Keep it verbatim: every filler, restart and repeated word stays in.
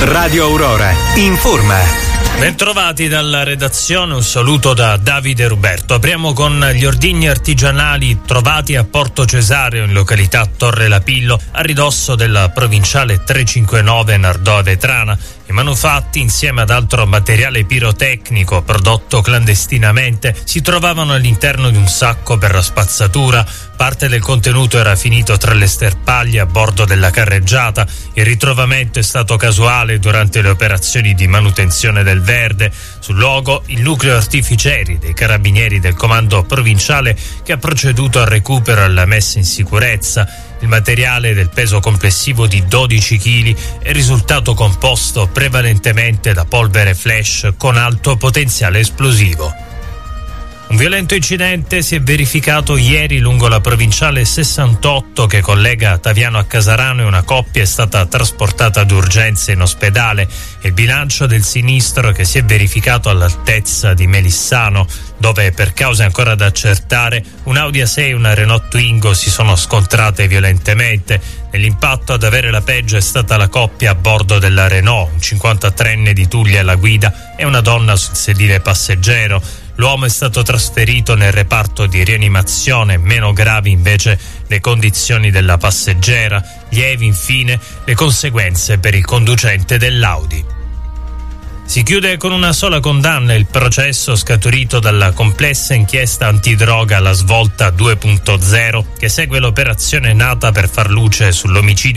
Radio Aurora informa. Bentrovati dalla redazione, un saluto da Davide Ruberto. Apriamo con gli ordigni artigianali trovati a Porto Cesareo in località Torre Lapillo a ridosso della provinciale trecentocinquantanove Nardò Avetrana. I manufatti, insieme ad altro materiale pirotecnico prodotto clandestinamente, si trovavano all'interno di un sacco per la spazzatura. Parte del contenuto era finito tra le sterpaglie a bordo della carreggiata. Il ritrovamento è stato casuale durante le operazioni di manutenzione del verde. Sul luogo il nucleo artificieri dei carabinieri del comando provinciale che ha proceduto al recupero e alla messa in sicurezza. Il materiale, del peso complessivo di dodici chili, è risultato composto prevalentemente da polvere flash con alto potenziale esplosivo. Un violento incidente si è verificato ieri lungo la provinciale sessantotto che collega Taviano a Casarano e una coppia è stata trasportata d'urgenza in ospedale. Il bilancio del sinistro che si è verificato all'altezza di Melissano, dove per cause ancora da accertare un Audi A sei e una Renault Twingo si sono scontrate violentemente. Nell'impatto ad avere la peggio è stata la coppia a bordo della Renault, un cinquantatreenne di Tuglia alla guida e una donna sul sedile passeggero. L'uomo è stato trasferito nel reparto di rianimazione, meno gravi invece le condizioni della passeggera, lievi infine le conseguenze per il conducente dell'Audi. Si chiude con una sola condanna il processo scaturito dalla complessa inchiesta antidroga La Svolta due punto zero che segue l'operazione nata per far luce sull'omicidio